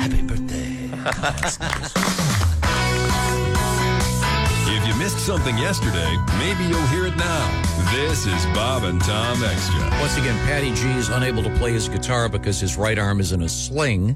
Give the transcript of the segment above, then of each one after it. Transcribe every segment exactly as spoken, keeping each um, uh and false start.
Happy birthday. If you missed something yesterday, maybe you'll hear it now. This is Bob and Tom Extra. Once again, Patty G is unable to play his guitar because his right arm is in a sling.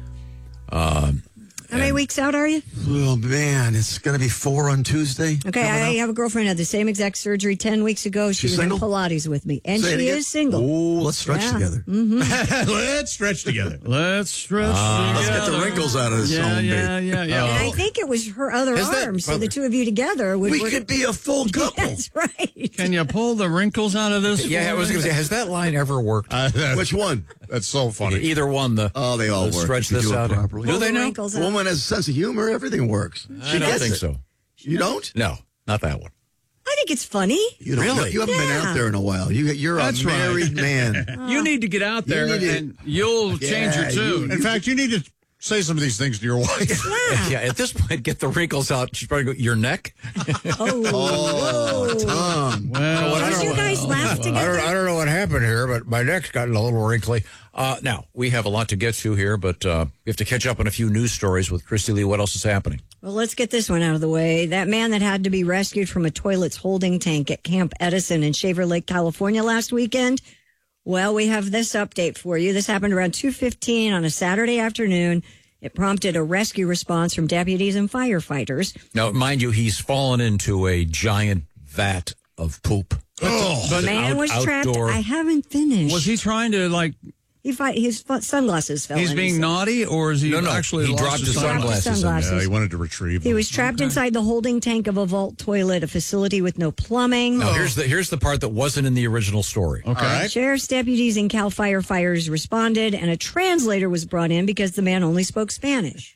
Um, How many weeks out are you? Oh, man, it's going to be four on Tuesday. Okay, I have a girlfriend who had the same exact surgery ten weeks ago. She She's was single? in Pilates with me, and Say it she again. is single. Oh, let's stretch Yeah. together. Mm-hmm. Let's stretch together. Let's stretch Uh, let's together. get the wrinkles out of this Yeah, zone, yeah, babe. yeah, yeah. And I think it was her other Is that- arm, so brother. the two of you together would We work. could be a full couple. That's right. Can you pull the wrinkles out of this? yeah, I was going to say, has that line ever worked? Uh, that's, Which one? that's so funny. Either one. The Oh, they all the work. Stretch if you this do it out. properly. Do Pull they the now? wrinkles A out. woman has a sense of humor. Everything works. I She don't gets think it. so. You don't? No, not that one. I think it's funny. You don't. Really? You haven't been Yeah. out there in a while. You, you're That's a right. married man. You need to get out there, need to- and you'll change your Yeah, tune. you- In fact, you need to say some of these things to your wife. Yeah. Yeah, at this point, get the wrinkles out. She's probably go, your neck? Oh, Oh, Tom. well, I Did don't you know. guys laugh I don't, together? I don't know what happened here, but my neck's gotten a little wrinkly. Uh, now, we have a lot to get to here, but uh, we have to catch up on a few news stories with Christy Lee. What else is happening? Well, let's get this one out of the way. That man that had to be rescued from a toilet's holding tank at Camp Edison in Shaver Lake, California last weekend. Well, we have this update for you. This happened around two fifteen on a Saturday afternoon. It prompted a rescue response from deputies and firefighters. Now, mind you, he's fallen into a giant vat of poop. Oh, The man out- was trapped. outdoor- I haven't finished. was he trying to, like, He fight, his fu- sunglasses fell. he's in. being naughty, or is he No, no, actually he lost dropped his sunglasses? sunglasses. Sunglasses. yeah, he wanted to retrieve He them. was trapped inside the holding tank of a vault toilet, a facility with no plumbing. Now, here's the here's the part that wasn't in the original story. Okay. All right. Sheriff's deputies and Cal firefighters responded, and a translator was brought in because the man only spoke Spanish.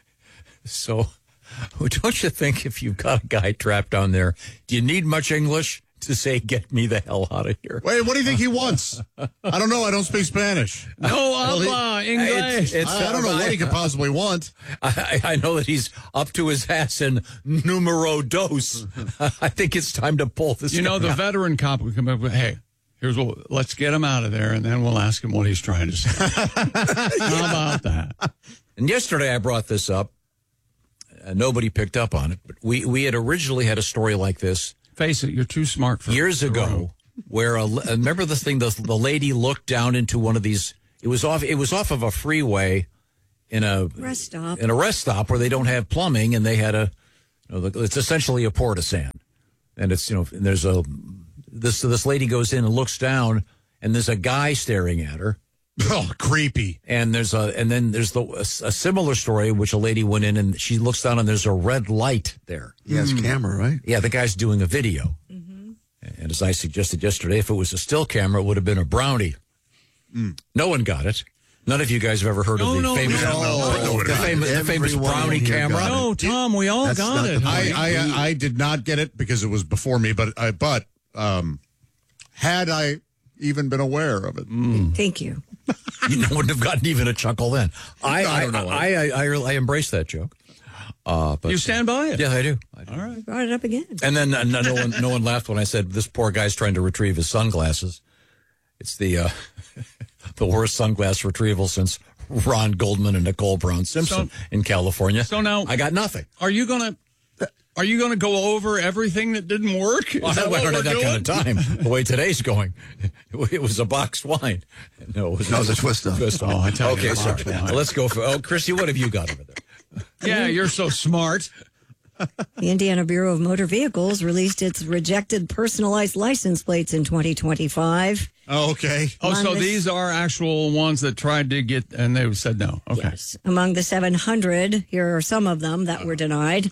So, don't you think if you've got a guy trapped down there, do you need much English to say, get me the hell out of here? Wait, what do you think he wants? I don't know. I don't speak Spanish. No habla It's- English. it's- I, I don't know what he could possibly want. I, I know that he's up to his ass in numero dos. I think it's time to pull this. You know, guy the out. veteran cop would come up with, hey, here's what, let's get him out of there, and then we'll ask him what he's trying to say. How about that? And yesterday I brought this up. Uh, nobody picked up on it, but we, we had originally had a story like this Face it, you're too smart for years the room. ago, where a, uh, remember the thing the the lady looked down into one of these. It was off. It was off of a freeway in a Rest stop. in a rest stop where they don't have plumbing, and they had a. You know, it's essentially a portisan, and it's you know and there's a this this lady goes in and looks down, and there's a guy staring at her. Oh, creepy. And there's a, and then there's the a, a similar story in which a lady went in and she looks down and there's a red light there. Yeah, it's camera, right? Yeah, the guy's doing a video. Mm-hmm. And as I suggested yesterday, if it was a still camera, it would have been a brownie. Mm. No one got it. None of you guys have ever heard No, of the no, famous, no, no. the famous, the famous Everyone brownie here camera. got it. No, Tom, we all That's got not it. the honey. I, I I did not get it because it was before me, but I but um, had I even been aware of it, Thank you. You wouldn't have gotten even a chuckle then. I, I I, don't know. I, I, I, I embrace that joke. Uh, but You stand by it? Yeah, I do. I do. All right. Brought it up again. And then uh, no, no one, no one laughed when I said this poor guy's trying to retrieve his sunglasses. It's the uh, the worst sunglass retrieval since Ron Goldman and Nicole Brown Simpson So- in California. So now- I got nothing. Are you going to... Are you going to go over everything that didn't work? Is Well, that I what don't we're have that doing? kind of time. The way today's going, it was a boxed wine. No, it was, No, it was a twist up. Twist Oh, I tell you, okay, it's sorry. boxed wine. Well, let's go for. Oh, Christy, what have you got over there? Yeah, you're so smart. The Indiana Bureau of Motor Vehicles released its rejected personalized license plates in twenty twenty-five. oh, okay. Oh, Among so the- these are actual ones that tried to get, and they said no. Okay. Yes. Among the seven hundred, here are some of them that were denied.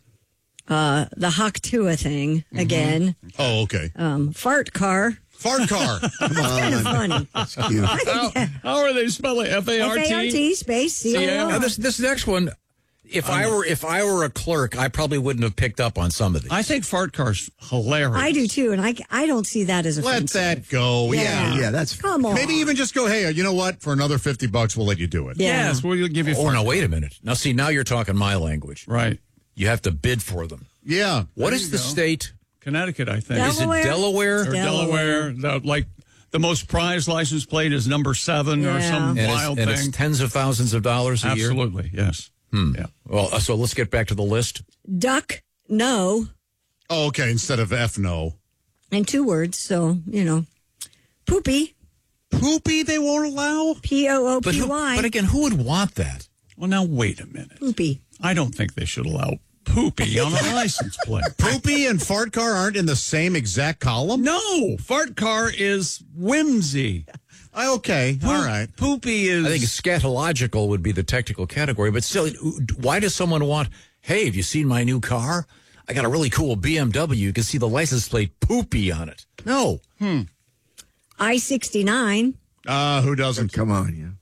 Uh, the Haktua thing, again. Oh, okay. Um, fart car. Fart car. Come Kind of on. funny. That's cute. How, how are they spelling F A R F A R T? T space C O Yeah. Now, R. this this next one, if I were if I were a clerk, I probably wouldn't have picked up on some of these. I think fart car's hilarious. I do too, and I, I don't see that as Let offensive. that go. Yeah. Yeah. Yeah, that's Come on. Maybe even just go, hey, you know what? For another fifty bucks, we'll let you do it. Yeah. Yes, we'll give you Oh fart. no! Wait a minute. Now see, now you're talking my language. Right. You have to bid for them. Yeah. What There is you the go. state? Connecticut, I think. Del- Is it Delaware? Delaware? or Delaware. Delaware, the, like the most prized license plate is number seven or Yeah. some And, wild it's, and thing. it's tens of thousands of dollars a year. Absolutely, yes. Yeah. Well, uh, so let's get back to the list. Duck, no, Oh, okay. Instead of F, no. in two words. So, you know, poopy, Poopy, they won't allow? P O O But, P who, Y, but again, who would want that? Well, now wait a minute. poopy. I don't think they should allow poopy on a license plate. Poopy and fart car aren't in the same exact column? No, fart car is whimsy. Uh, okay. All right. Poopy is. I think scatological would be the technical category, but still, why does someone want, hey, have you seen my new car? I got a really cool B M W. You can see the license plate poopy on it. No. I sixty-nine, Uh, who doesn't? Come on, yeah.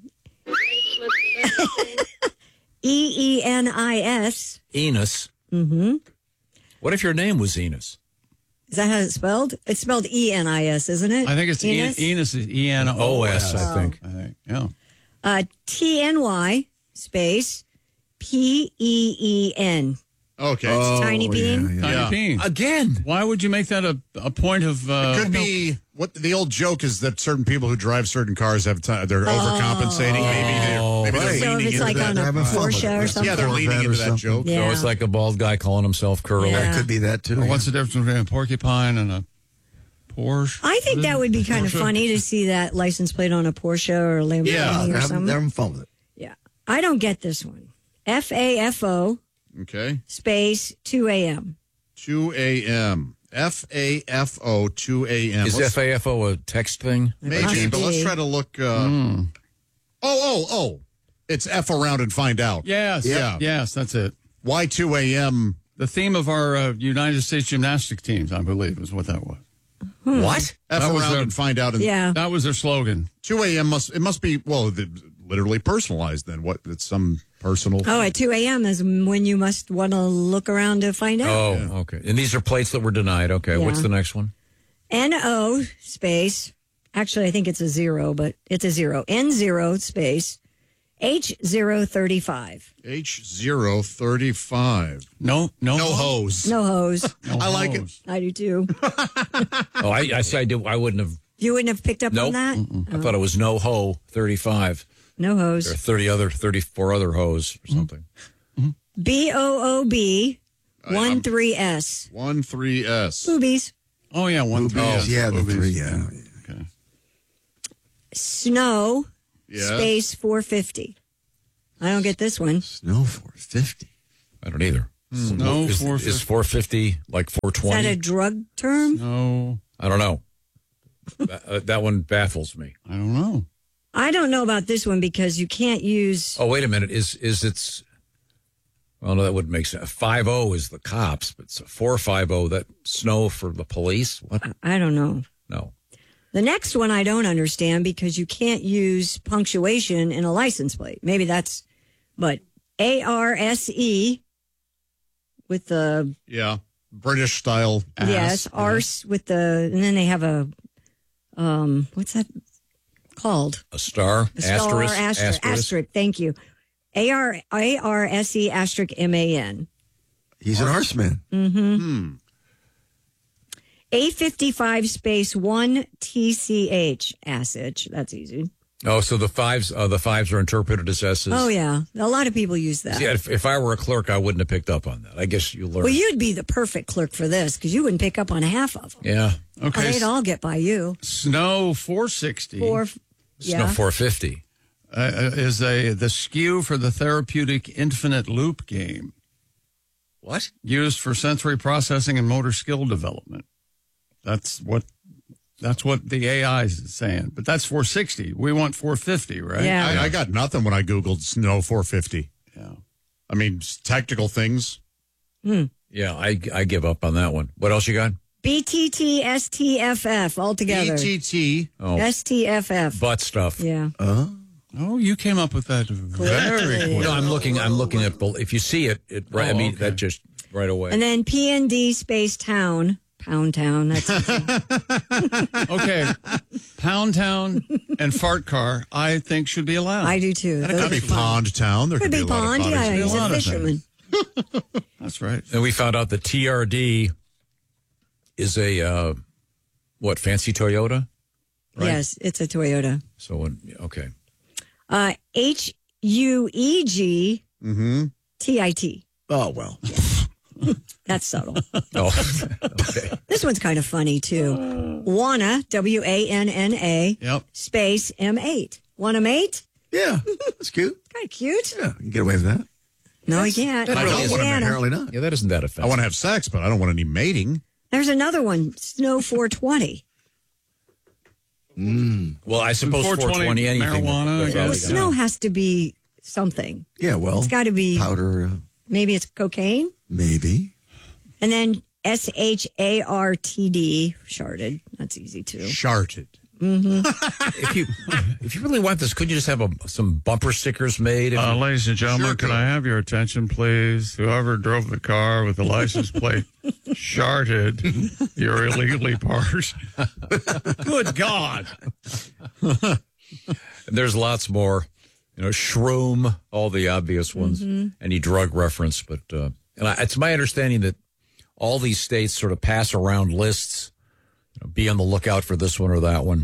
E E N I S. Enos. Mm-hmm. What if your name was Enos? Is that how it's spelled? It's spelled E N I S, isn't it? I think it's Enos? E- Enos is E N O O S, S. I think. I think, yeah. Uh, T N Y space P E E N. Okay. Oh, Tiny bean? Yeah, yeah. Tiny Yeah. bean. Again. Why would you make that a, a point of. Uh, Could be what the old joke is that certain people who drive certain cars have t- they're overcompensating. Maybe they're maybe right. they're So if leaning it's into like that. on a Having fun with Porsche it. or something. Yeah, they're leaning Corvette into or that something. joke. Yeah. So it's like a bald guy calling himself Curly. Yeah. That could be that, too. Well, yeah. what's the difference between a porcupine and a Porsche? I think that would be kind of Porsche? funny to see that license plate on a Porsche or a Lamborghini Yeah, or They're having, something. they're having fun with it. Yeah. I don't get this one. F A F O Okay. space two A M. two a m F A F O two a m Is Let's- F A F O a text thing? Maybe, Must but let's be. try to look. Uh, Hmm. Oh, oh, oh. It's F around and find out. Yes. Yeah. Yes, that's it. Why two a m? The theme of our uh, United States gymnastic teams, I believe, is what that was. What? F That was around their- and find out. And Yeah. That was their slogan. two a m must, it must be, well, the, literally personalized then. What? It's some personal. Oh, at two A M is when you must want to look around to find out. Oh, okay. And these are plates that were denied. Okay. What's Yeah. the next one? N O space. Actually, I think it's a zero, but it's a zero. N zero space H zero thirty-five. H zero thirty-five. No, no, No hose. No hose. no I like it. hose. I do too. Oh, I, I, I, did, I wouldn't have. You wouldn't have picked up Nope. on that? I thought it was no ho thirty-five. No There are hose. thirty other, thirty-four other hoes or something. B O O B one three S. one three S. Boobies. Oh, yeah, one three. Boobies, yes, yeah, the boobies. three, yeah. Okay. Snow Yeah. space four fifty. I don't get this one. Snow four fifty. I don't either. No, is, four fifty. is four fifty like four Is that a twenty? drug term? No, I don't know. that, uh, that one baffles me. I don't know. I don't know about this one because you can't use. Oh, wait a minute. Is is it's? Well, no, that wouldn't make sense. Five zero is the cops, but it's a four five zero that snow for the police. What? I don't know. No. The next one I don't understand because you can't use punctuation in a license plate. Maybe that's, but A R S E with the, Yeah. British style. Ass, yes, yeah. arse with the, and then they have a, um, what's that called? A star, The star, asterisk, asterisk, asterisk. asterisk, thank you. A R A R S E asterisk M A N. He's an arse man. A fifty-five space one T C H, Asich. That's easy. Oh, so the fives, uh, the fives are interpreted as S's. Oh, yeah. A lot of people use that. Yeah, if, if I were a clerk, I wouldn't have picked up on that. I guess you learn. Well, you'd be the perfect clerk for this because you wouldn't pick up on half of them. yeah. Okay. They'd all get by you. Snow four sixty Or, It's yeah. no four fifty. uh, is a the S K U for the therapeutic infinite loop game What? used for sensory processing and motor skill development. That's what that's what the A I is saying. But that's four sixty. We want four fifty, right? Yeah. I, I got nothing when I Googled snow four fifty. Yeah. I mean, technical things. Yeah, I, I give up on that one. What else you got? B T T S T F F all together. E T T. Oh, S T F F. butt stuff. Yeah. Oh, you came up with that very quick. No, I'm looking. I'm looking at. both. If you see it, it. Right, I Oh, mean, okay. that just right away. And then P N D space town. Pound town. That's Okay. Pound Town and Fart Car, I think, should be allowed. I do too. It Those could are be fun. Pond Town. There Could could, be be a lot pond. of Yeah, bodies. he's a a lot of fisherman. That's right. And we found out the T R D is a uh, what fancy Toyota. right? Yes, it's a Toyota. So, when, okay. Uh, H U E G T I T. Oh, well. That's subtle. Oh, okay. This one's kind of funny, too. Wanna, W A N N A, Yep. space M eight. Want a mate? Yeah, that's cute. Kind of cute. Yeah, you can get away with that. No, you can't. that really Not isn't Indiana. Apparently not. Yeah, that isn't that offensive. I want to have sex, but I don't want any mating. There's another one, Snow four twenty. Well, I suppose four twenty, four twenty anything. marijuana, I That's guess. all Well, they got. snow has to be something. Yeah, well. It's got to be, powder, uh, maybe it's cocaine. maybe. And then S H A R T D, sharded. That's easy too. Sharted. If you if you really want this, could you just have a, some bumper stickers made? If Uh, you- ladies and gentlemen, Sure can could. I have your attention, please? Whoever drove the car with the license plate sharted your illegally parked. Good God. There's lots more. You know, shroom, all the obvious ones, any drug reference. But uh, and I, it's my understanding that all these states sort of pass around lists. You know, be on the lookout for this one or that one.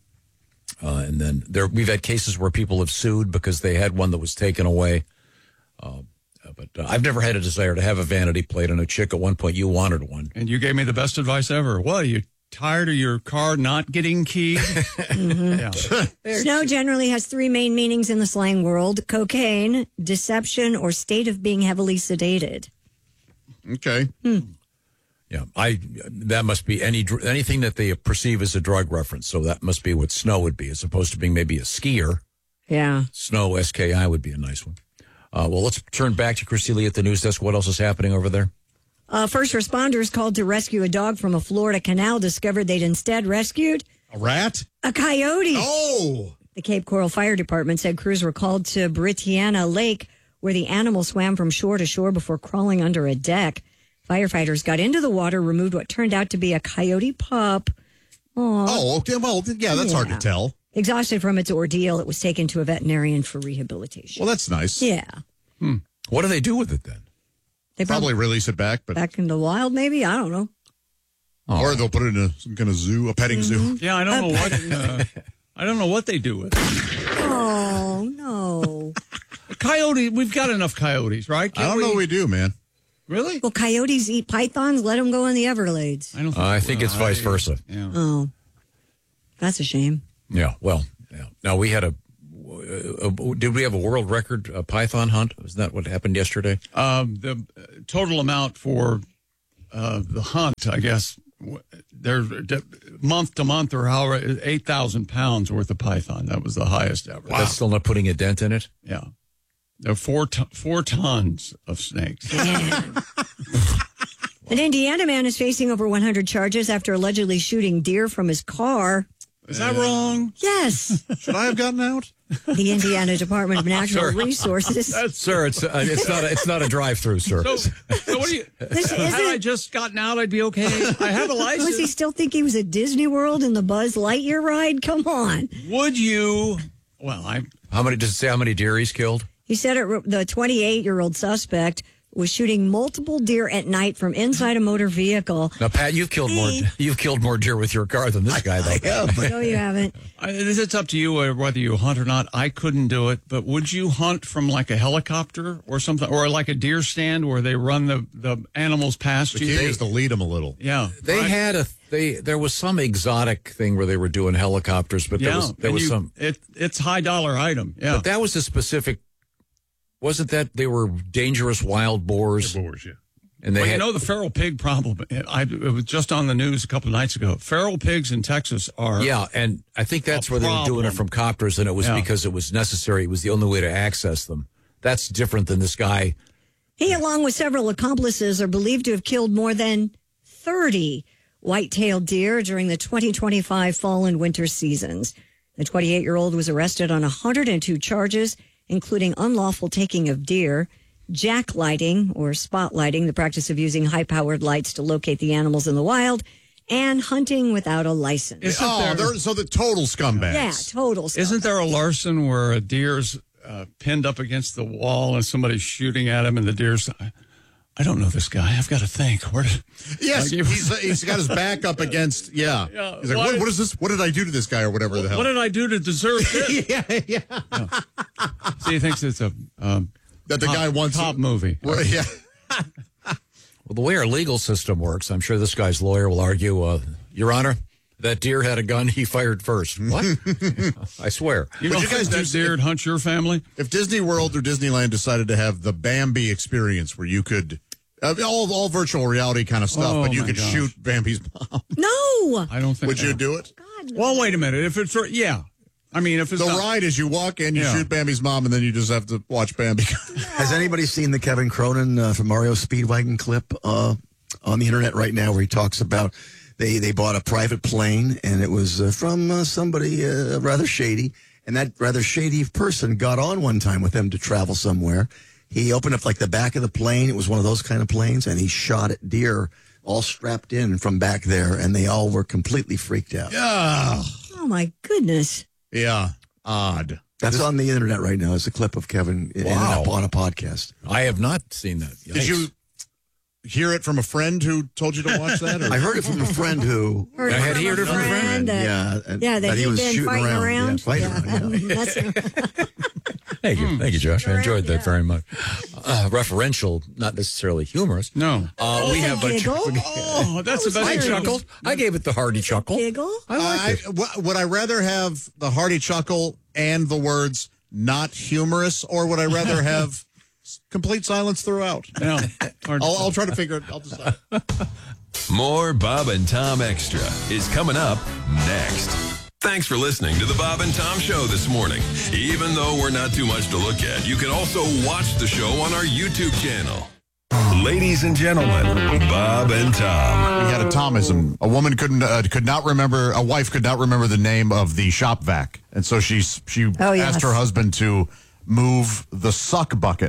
Uh, and then there, we've had cases where people have sued because they had one that was taken away. Uh, but uh, I've never had a desire to have a vanity plate. And a chick at one point, you wanted one. And you gave me the best advice ever. What, are you tired of your car not getting keyed? Yeah. Snow generally has three main meanings in the slang world: cocaine, deception, or state of being heavily sedated. Okay. Yeah, I that must be any dr- anything that they perceive as a drug reference. So that must be what snow would be, as opposed to being maybe a skier. Yeah. Snow, S K I, would be a nice one. Uh, well, let's turn back to Christy Lee at the news desk. What else is happening over there? Uh, first responders called to rescue a dog from a Florida canal discovered they'd instead rescued A rat? a coyote. Oh! The Cape Coral Fire Department said crews were called to Britiana Lake, where the animal swam from shore to shore before crawling under a deck. Firefighters got into the water, removed what turned out to be a coyote pup. Aww. Oh, okay. Well, yeah, that's hard to Yeah. tell. Exhausted from its ordeal, it was taken to a veterinarian for rehabilitation. Well, that's nice. Yeah. What do they do with it then? They Probably probably release it back, but back in the wild, maybe? I don't know. or they'll put it in a, some kind of zoo, a petting zoo. Yeah, I don't know what uh, I don't know what they do with it. Oh, no. Coyote, we've got enough coyotes, right? I don't know we do, man. Really? Well, coyotes eat pythons. Let them go in the Everglades. I don't Uh, I think it's vice versa. Yeah. Oh, that's a shame. Yeah. Well, yeah. Now we had a. Uh, uh, did we have a world record uh, python hunt? Was that what happened yesterday? Um, the uh, total amount for uh, the hunt, I guess, w- there's d- month to month or however, eight thousand pounds worth of python. That was the highest ever. That's still not putting a dent in it. Yeah. There are four, ton four tons of snakes. An Indiana man is facing over one hundred charges after allegedly shooting deer from his car. Is that wrong? Yes. Should I have gotten out? The Indiana Department of Natural Resources. Sir, it's uh, it's not a, it's not a drive-through, sir. So, so what do you, This had I isn't, just gotten out, I'd be okay. I have a license. was he still think he was at Disney World in the Buzz Lightyear ride? Come on. Would you? Well, I How many? Does it say how many deer he's killed? He said it, the twenty-eight-year-old suspect was shooting multiple deer at night from inside a motor vehicle. Now, Pat, you've killed more. You've killed more deer with your car than this guy, though. Yeah, but No, you haven't. I, it's up to you uh, whether you hunt or not. I couldn't do it, but would you hunt from like a helicopter or something, or like a deer stand where they run the, the animals past The you? key is to lead them a little. Yeah, They right? had a they. There was some exotic thing where they were doing helicopters, but there yeah, was there and was you- some. It, it's high dollar item. Yeah, But that was a specific. Wasn't that they were dangerous wild boars? Boars, yeah. And they well, had you know the feral pig problem. I, it was just on the news a couple of nights ago. Feral pigs in Texas are yeah, and I think that's a where they were doing it problem. from copters, and it was Yeah. because it was necessary. It was the only way to access them. That's different than this guy. He, along with several accomplices, are believed to have killed more than thirty white-tailed deer during the twenty twenty-five fall and winter seasons. The twenty-eight-year-old was arrested on one hundred two charges, including unlawful taking of deer, jacklighting or spotlighting, the practice of using high-powered lights to locate the animals in the wild, and hunting without a license. Isn't Oh, there- they're so the total scumbags. Yeah, total stuff. Isn't there a Larson where a deer's uh, pinned up against the wall and somebody's shooting at him and the deer's I don't know this guy. I've got to think. Where did, Yes, Like, he's he's got his back up against. Yeah, Yeah, he's like, why- what, what is this? What did I do to this guy, or whatever the hell? what did I do to deserve this? yeah, yeah. See, he thinks it's a um, That the top, guy wants top movie. Well, yeah. Well, the way our legal system works, I'm sure this guy's lawyer will argue, uh, Your Honor, that deer had a gun. He fired first. What? I swear. You Would know, you guys that do- deer hunt your family? If Disney World or Disneyland decided to have the Bambi experience, where you could uh, all all virtual reality kind of stuff, Oh, but you my could gosh. shoot Bambi's mom, No. I don't think. would you do it? Well, wait a minute. If it's yeah, I mean, if it's The not, ride is you walk in, you Yeah. shoot Bambi's mom, and then you just have to watch Bambi. Has anybody seen the Kevin Cronin uh, from Mario Speedwagon clip uh, on the internet right now, where he talks about they they bought a private plane and it was uh, from uh, somebody uh, rather shady, and that rather shady person got on one time with them to travel somewhere. He opened up like the back of the plane. It was one of those kind of planes, and he shot at deer all strapped in from back there, and they all were completely freaked out. Yeah, Oh, my goodness. yeah, odd. That's on the internet right now. It's a clip of Kevin in- Wow. on a podcast. I have not seen that. Did Yikes. you hear it from a friend who told you to watch that? Or? I heard it from a friend who, Heard I had from heard it from a friend. that- yeah, and- Yeah, that, that he he'd was been shooting fighting around. around. Yeah, fighting around, yeah. That's- Thank you. Thank you, Josh. I enjoyed that Yeah. very much. Uh, referential, not necessarily humorous. no. Uh, we have a Giggle? Oh, that's the best. I hilarious. chuckled. I gave it the hearty chuckle. Giggle? I liked I, it. w- would I rather have the hearty chuckle and the words "not humorous," or would I rather have s- complete silence throughout? Yeah. Hard- I'll, I'll try to figure it. I'll decide. More Bob and Tom Extra is coming up next. Thanks for listening to the Bob and Tom Show this morning. Even though we're not too much to look at, you can also watch the show on our YouTube channel. Ladies and gentlemen, Bob and Tom. We had a Thomism. A woman couldn't uh, could not remember. A wife could not remember the name of the shop vac, and so she she Oh, yes. asked her husband to move the suck bucket.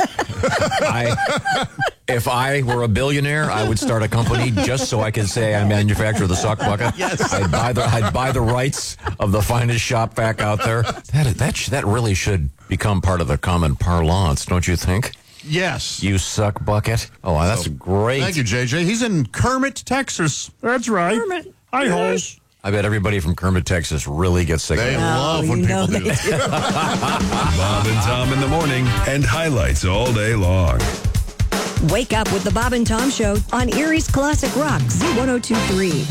I, if I were a billionaire, I would start a company just so I could say I manufacture the sock bucket. Yes, I'd buy the I'd buy the rights of the finest shop vac out there. That that sh- that really should become part of the common parlance, don't you think? Yes. You suck bucket. Oh, that's great. Thank you, J J. He's in Kermit, Texas. That's right. Kermit. Hi, hoes. I bet everybody from Kermit, Texas, really gets sick They of that. love when you know people do they that. Bob and Tom in the morning and highlights all day long. Wake up with the Bob and Tom Show on Erie's Classic Rock, Z ten twenty-three.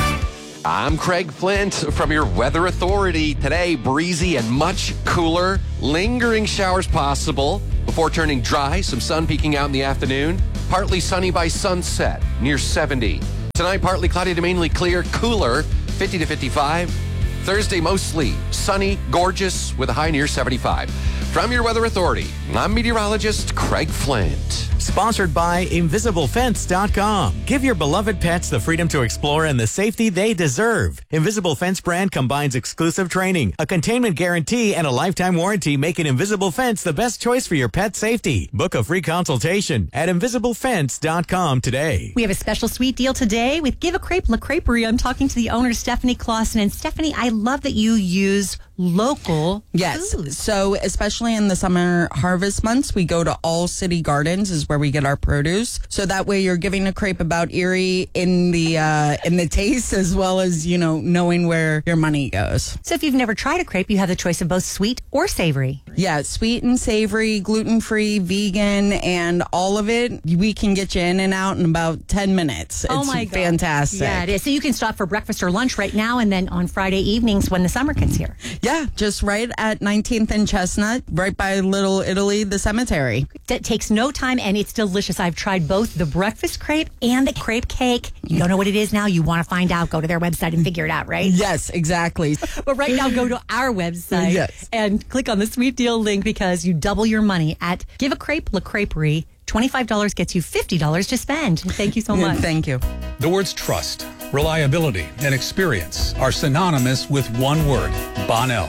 I'm Craig Flint from your Weather Authority. Today, breezy and much cooler. Lingering showers possible before turning dry. Some sun peeking out in the afternoon. Partly sunny by sunset, near seventy. Tonight, partly cloudy to mainly clear, cooler, fifty to fifty-five. Thursday, mostly sunny, gorgeous, with a high near seventy-five. From your Weather Authority, I'm meteorologist Craig Flint. Sponsored by invisible fence dot com. Give your beloved pets the freedom to explore and the safety they deserve. Invisible Fence brand combines exclusive training, a containment guarantee, and a lifetime warranty, making Invisible Fence the best choice for your pet safety. Book a free consultation at invisible fence dot com today. We have a special sweet deal today with Give a Crepe La Creperie. I'm talking to the owner, Stephanie Clausen. And Stephanie, I love that you use local Yes. food. So especially in the summer harvest months, we go to All City Gardens is where we get our produce. So that way you're giving a crepe about Erie in the uh, in the taste as well as, you know, knowing where your money goes. So if you've never tried a crepe, you have the choice of both sweet or savory. Yeah, sweet and savory, gluten-free, vegan, and all of it. We can get you in and out in about ten minutes. Oh It's my God. fantastic. Yeah, it is. So you can stop for breakfast or lunch right now and then on Friday evenings when the summer gets here. Yeah, just right at nineteenth and Chestnut, right by Little Italy, the cemetery. That takes no time and it's delicious. I've tried both the breakfast crepe and the crepe cake. You don't know what it is now. You want to find out. Go to their website and figure it out, right? Yes, exactly. But right now, go to our website Yes. and click on the sweet deal link because you double your money at Give a Crepe La Creperie. twenty-five dollars gets you fifty dollars to spend. Thank you so much. Thank you. The words trust, reliability, and experience are synonymous with one word, Bonnell's.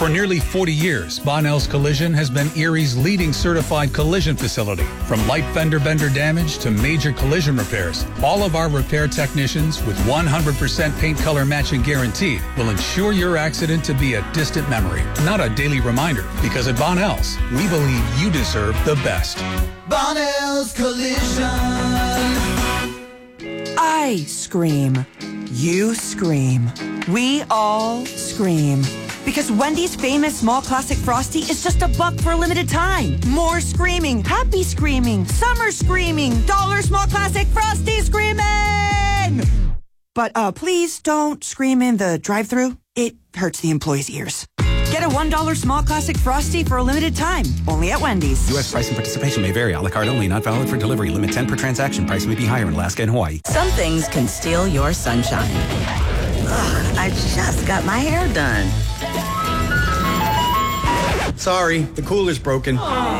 For nearly forty years, Bonnell's Collision has been Erie's leading certified collision facility. From light fender bender damage to major collision repairs, all of our repair technicians with one hundred percent paint color matching guarantee will ensure your accident to be a distant memory, not a daily reminder. Because at Bonnell's, we believe you deserve the best. Bonnell's Collision. I scream. You scream. We all scream. Because Wendy's famous small classic Frosty is just a buck for a limited time. More screaming, happy screaming, summer screaming, dollar small classic Frosty screaming! But uh, please don't scream in the drive-thru. It hurts the employees' ears. Get a one dollar small classic Frosty for a limited time. Only at Wendy's. U S price and participation may vary. A la carte only. Not valid for delivery. Limit ten per transaction. Price may be higher in Alaska and Hawaii. Some things can steal your sunshine. Ugh, I just got my hair done. Sorry, the cooler's broken.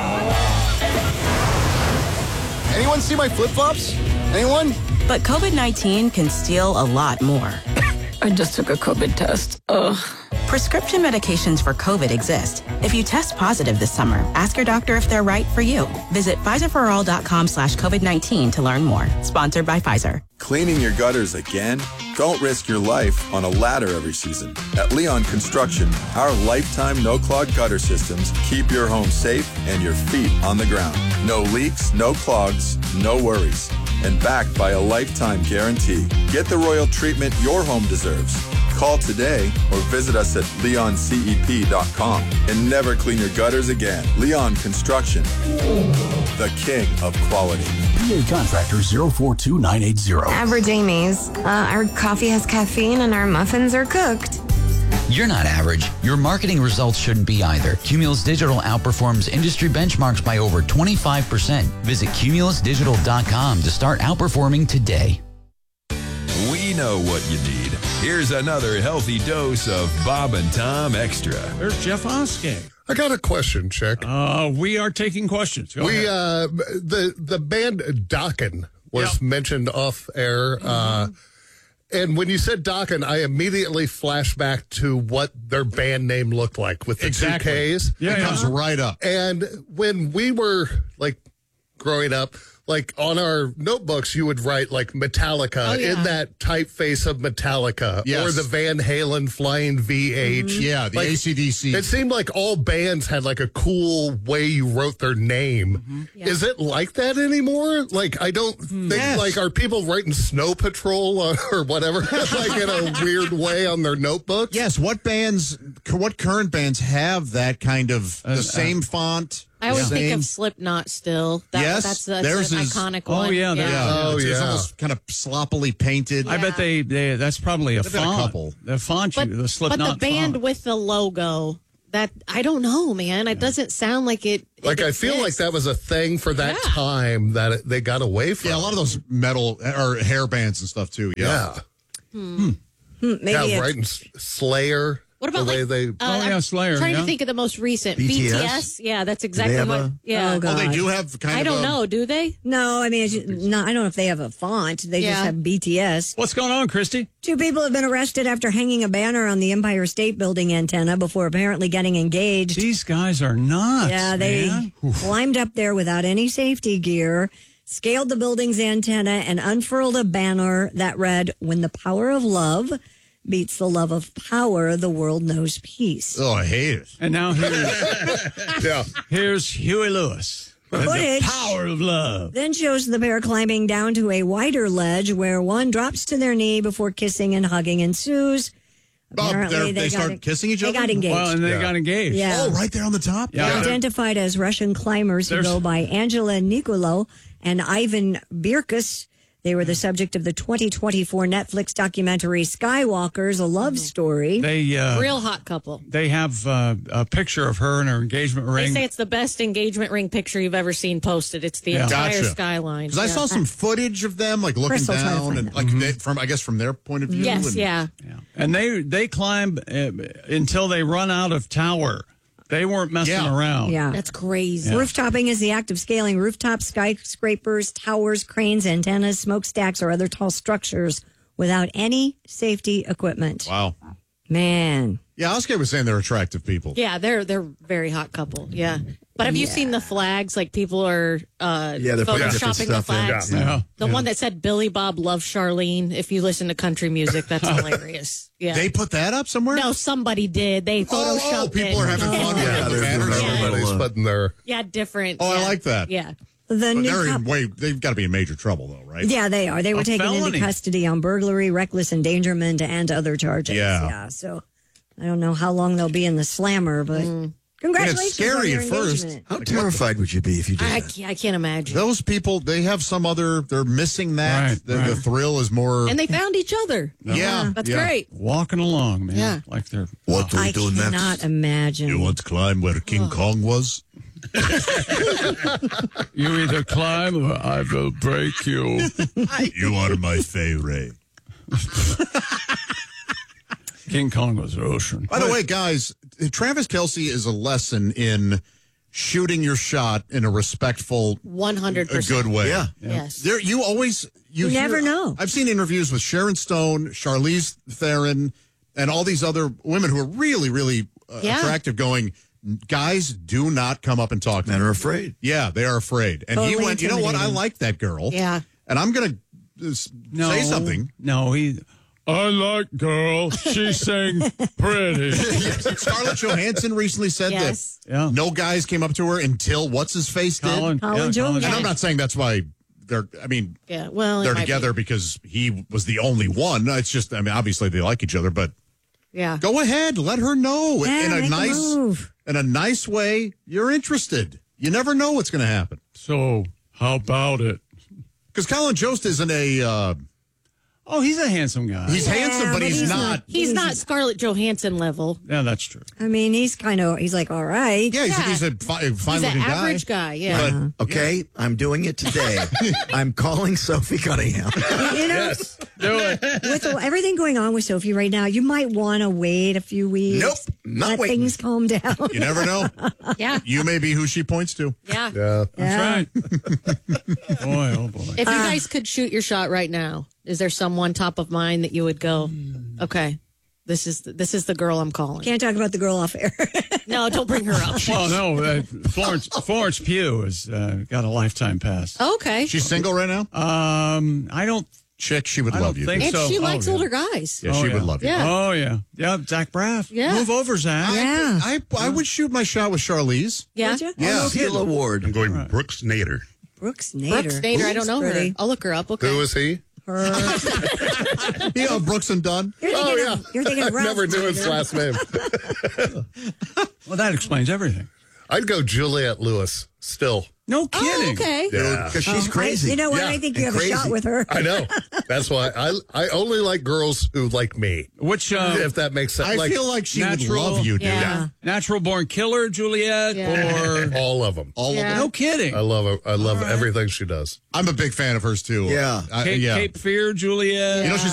Anyone see my flip-flops? Anyone? But COVID nineteen can steal a lot more. I just took a COVID test. Ugh. Prescription medications for COVID exist. If you test positive this summer, ask your doctor if they're right for you. Visit Pfizerforall.com slash COVID-19 to learn more. Sponsored by Pfizer. Cleaning your gutters again? Don't risk your life on a ladder every season. At Leon Construction, our lifetime no-clog gutter systems keep your home safe and your feet on the ground. No leaks, no clogs, no worries. And backed by a lifetime guarantee. Get the royal treatment your home deserves. Call today or visit us at leon cep dot com and never clean your gutters again. Leon Construction, the king of quality. P A Contractor zero four two nine eight zero. Average Amy's. Uh, our coffee has caffeine and our muffins are cooked. You're not average. Your marketing results shouldn't be either. Cumulus Digital outperforms industry benchmarks by over twenty-five percent. Visit cumulus digital dot com to start outperforming today. We know what you need. Here's another healthy dose of Bob and Tom Extra. There's Jeff Oskay. I got a question, Chick. Uh, we are taking questions. Go we ahead. uh, the the band Dokken was Yep. mentioned off air, uh, and when you said Dokken, I immediately flashed back to what their band name looked like with the Exactly. two Ks. Yeah, it yeah. comes right up. And when we were like growing up, like on our notebooks, you would write like Metallica Oh, yeah. in that typeface of Metallica, Yes. or the Van Halen Flying V H. Mhm. Yeah, the A C D C. It seemed like all bands had like a cool way you wrote their name. Yeah. Is it like that anymore? Like, I don't think, Yes. like, are people writing Snow Patrol or, or whatever, like in a weird way on their notebooks? Yes, what bands, what current bands have that kind of the Uh, same font? I always same- think of Slipknot still. That, yes, that's, that's theirs an is iconic Oh, one. yeah, Yeah, Oh, it's, it's yeah. almost kind of sloppily painted. I bet they, they that's probably a There've been a font. couple. The font, But, you, the but Slipknot the band font. with the logo, that I don't know, man. It doesn't sound like it. it Like, I feel like exists. that was a thing for that time that it, they got away from. Yeah, a lot of those metal or hair bands and stuff too. Yeah. Yeah. Hmm. Hmm, maybe yeah, it's- right. And S- Slayer. What about the way like, they? uh, Oh, yeah, I'm Slayer, Trying yeah. to think of the most recent B T S? B T S. Yeah, that's exactly have what. a- Yeah. Oh, God. Oh, they do have kind I of. don't a, know. Do they? No, I mean, it's just, no, I don't know if they have a font. They just Yeah. have B T S. What's going on, Christy? Two people have been arrested after hanging a banner on the Empire State Building antenna before apparently getting engaged. These guys are nuts. Yeah, they man. climbed up there without any safety gear, scaled the building's antenna, and unfurled a banner that read, "When the power of love beats the love of power, the world knows peace." Oh, I hate it. And now here's, yeah. here's Huey Lewis. And the Footage power of love. then shows the pair climbing down to a wider ledge where one drops to their knee before kissing and hugging ensues. Oh, Apparently, they're- they got start en- kissing each They other? got engaged. Well, and they Yeah. got engaged. Yeah. Oh, right there on the top. Yeah. They're identified as Russian climbers who There's- go by Angela Nicolo and Ivan Birkus. They were the subject of the twenty twenty-four Netflix documentary Skywalkers, a love story. They uh, Real hot couple. they have uh, a picture of her in her engagement They ring. say it's the best engagement ring picture you've ever seen posted. It's the Yeah. entire Gotcha. skyline. Because I Yeah. saw some footage of them like looking Chris will try to down find and that. like they, from I guess from their point of view. Yes, and, yeah. Yeah. And they they climb uh, until they run out of tower. They weren't messing Yeah. around. Yeah. That's crazy. Rooftopping is the act of scaling rooftops, skyscrapers, towers, cranes, antennas, smokestacks, or other tall structures without any safety equipment. Wow. Man. Yeah, Oscar was saying they're attractive people. Yeah, they're they're very hot couple. Yeah. But have you Yeah. seen the flags? Like people are uh, Yeah, they're putting different photoshopping the stuff in. flags. Yeah. Yeah. The one that said Billy Bob loves Charlene. If you listen to country music, that's hilarious. Yeah. They put that up somewhere? No, somebody did. They Oh, photoshopped oh, people it. are having fun with Yeah, the they're, banners. they're, everybody's Yeah. putting their. Yeah, different. Oh, I yeah. like that. Yeah. The But new they're cop- in way, they've got to be in major trouble, though, right? Yeah, they are. They were A taken felony. into custody on burglary, reckless endangerment, and other charges. Yeah. Yeah. So I don't know how long they'll be in the slammer, but Mm. congratulations. scary on your at first. engagement. How terrified would you be if you did I, that? can't- I can't imagine. Those people, they have some other, they're missing that. Right, the, right. the thrill is more. And they found each other. yeah. That's yeah. great. Walking along, man. Yeah. Like they're. What do we I do cannot next? imagine. You want to climb where King Kong was? You either climb or I will break you. You are my favorite. King Kong was ocean. By the way, guys, Travis Kelce is a lesson in shooting your shot in a respectful, one hundred a percent. good way. Yeah. Yes. There, you always you, You hear- never know. I've seen interviews with Sharon Stone, Charlize Theron, and all these other women who are really, really uh, Yeah. attractive. Going, guys, do not come up and talk to Men me. are afraid. Yeah, they are afraid. And Totally he went, you know what? I intimidating. like that girl. Yeah. And I'm gonna uh, No, say something. No, he. I like girl. She sang pretty. Scarlett Johansson recently said Yes. that Yeah. no guys came up to her until what's his face did. Colin, Colin yeah, Jones. And I'm not saying that's why they're. I mean, Yeah. Well, it they're might be. together because he was the only one. It's just, I mean, obviously they like each other, but Yeah. go ahead, let her know Yeah, in a make a nice, move. in a nice way. You're interested. You never know what's going to happen. So, how about it? Because Colin Jost isn't a. Uh, Oh, he's a handsome guy. he's Yeah, handsome, but, but he's, he's not. not- He's not Scarlett Johansson level. Yeah, that's true. I mean, he's kind of, he's like, all right. Yeah, he's, Yeah. he's a fi- fine He's an looking guy. average guy. Yeah. But Okay, I'm doing it today. I'm calling Sophie Cunningham. You know, Yes. Do it. with the- everything going on with Sophie right now, you might want to wait a few weeks. Nope, not let waiting. things calm down. you never know. Yeah. You may be who she points to. Yeah. Yeah. Yeah. That's right. Boy, oh boy. If you guys could shoot your shot right now, is there someone top of mind that you would go, okay, this is the, this is the girl I'm calling? Can't talk about the girl off air. No, don't bring her up. Well, no, uh, Florence Florence Pugh has uh, got a lifetime pass. Okay. She's single right now? Um, I don't. Chick, she would I love don't you. think And so. she Oh, likes yeah. older guys. Yeah, Oh, she yeah. would love you. Yeah. Oh yeah, yeah. Zach Braff. Yeah. Move over, Zach. Yeah. I, I would shoot my shot with Charlize. Yeah. Would you? Yeah. Seal Award. I'm going Brooks Nader. Brooks Nader. Brooks Nader. I don't know Pretty. her. I'll look her up. Okay. Who is he? Her. Yeah, Brooks and Dunn. You're Oh, thinking yeah. of, you're thinking I of Ralph never knew his Nader. last name. Well, that explains everything. I'd go Juliette Lewis still. No Oh, kidding. okay. Yeah. Because she's I- crazy. you know what? Yeah, I think you and have a shot crazy. with her. I know. That's why I I only like girls who like me. Which uh, If that makes sense. I feel like she natural- would love you, dude. Yeah. natural born killer, Juliet, Yeah. or all of them. All Yeah. of no them. kidding. I love her. I love everything she does. I'm a big fan of hers, too. Yeah. I, Cape, yeah. Cape Fear, Juliet. You know, she's